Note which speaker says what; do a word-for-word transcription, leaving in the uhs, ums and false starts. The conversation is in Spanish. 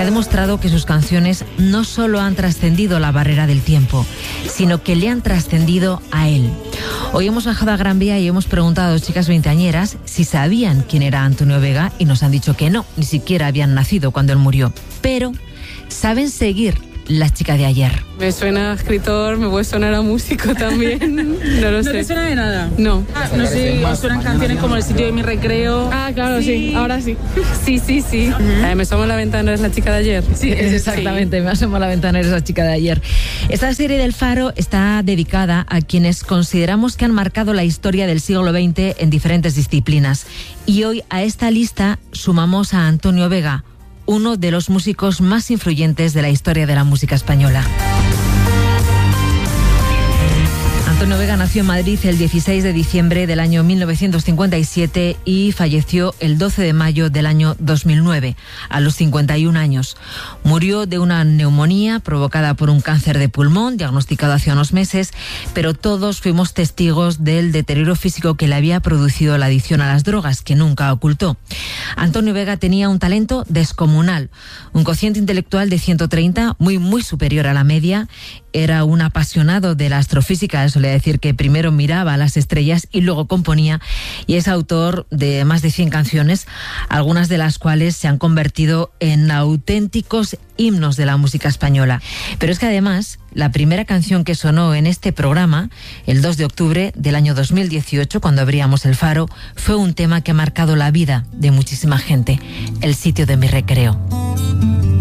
Speaker 1: ha demostrado que sus canciones no solo han trascendido la barrera del tiempo, sino que le han trascendido a él. Hoy hemos bajado a Gran Vía y hemos preguntado a dos chicas veinteañeras si sabían quién era Antonio Vega y nos han dicho que no, ni siquiera habían nacido cuando él murió. Pero saben seguir la chica de ayer.
Speaker 2: Me suena a escritor, me puede sonar a músico también. No lo
Speaker 3: ¿No
Speaker 2: sé.
Speaker 3: te suena de nada?
Speaker 2: No.
Speaker 3: Ah, no sé, os suenan canciones como El sitio de mi recreo.
Speaker 2: Ah, claro, sí,
Speaker 3: Sí.
Speaker 2: ahora sí. Sí, sí, sí. Uh-huh. eh, me asomo a la ventana, ¿eres la chica de ayer?
Speaker 3: Sí,
Speaker 1: exactamente, me asomo a la ventana, eres la chica de ayer. Esta serie del Faro está dedicada a quienes consideramos que han marcado la historia del siglo veinte en diferentes disciplinas. Y hoy a esta lista sumamos a Antonio Vega, uno de los músicos más influyentes de la historia de la música española. Antonio Vega nació en Madrid el dieciséis de diciembre del año mil novecientos cincuenta y siete y falleció el doce de mayo del año dos mil nueve, a los cincuenta y un años. Murió de una neumonía provocada por un cáncer de pulmón, diagnosticado hace unos meses, pero todos fuimos testigos del deterioro físico que le había producido la adicción a las drogas, que nunca ocultó. Antonio Vega tenía un talento descomunal, un cociente intelectual de ciento treinta, muy, muy superior a la media. Era un apasionado de la astrofísica, solía decir que primero miraba a las estrellas y luego componía, y es autor de más de cien canciones, algunas de las cuales se han convertido en auténticos himnos de la música española. Pero es que además, la primera canción que sonó en este programa, el dos de octubre del año dos mil dieciocho, cuando abríamos el Faro, fue un tema que ha marcado la vida de muchísima gente, El sitio de mi recreo.